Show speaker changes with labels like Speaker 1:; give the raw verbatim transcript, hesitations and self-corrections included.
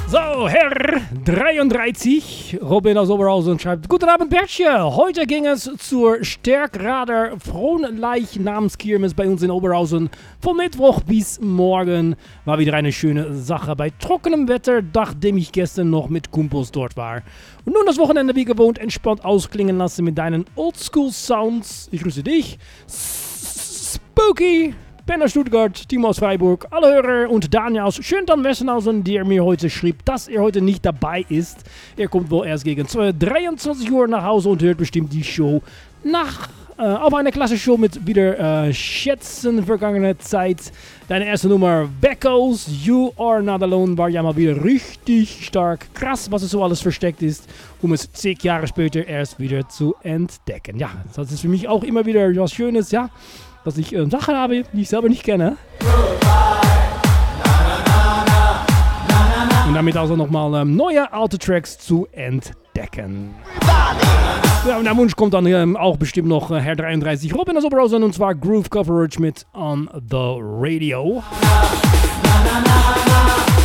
Speaker 1: So, Herr dreiunddreißig, Robin aus Oberhausen schreibt: Guten Abend, Bertje. Heute ging es zur Stärkrader Fronleichnamskirmes bei uns in Oberhausen. Von Mittwoch bis morgen war wieder eine schöne Sache bei trockenem Wetter, nachdem ich gestern noch mit Kumpels dort war. Und nun das Wochenende wie gewohnt entspannt ausklingen lassen mit deinen Oldschool-Sounds. Ich grüße dich, Spooky, Ben aus Stuttgart, Timo aus Freiburg, alle Hörer und Daniel aus Schöntan-Wessenhausen, der mir heute schrieb, dass er heute nicht dabei ist. Er kommt wohl erst gegen dreiundzwanzig Uhr nach Hause und hört bestimmt die Show nach. Äh, auf eine klasse Show mit wieder äh, Schätzen vergangener Zeit. Deine erste Nummer, Beckos, You Are Not Alone, war ja mal wieder richtig stark. Krass, was es so alles versteckt ist, um es zig Jahre später erst wieder zu entdecken. Ja, das ist für mich auch immer wieder was Schönes, ja. Dass ich äh, Sachen habe, die ich selber nicht kenne. Und damit also nochmal ähm, neue alte Tracks zu entdecken. Ja, und der Wunsch kommt dann ähm, auch bestimmt noch äh, Herr dreiunddreißig Robin aus Oberhausen, und zwar Groove Coverage mit On The Radio. Na, na, na, na.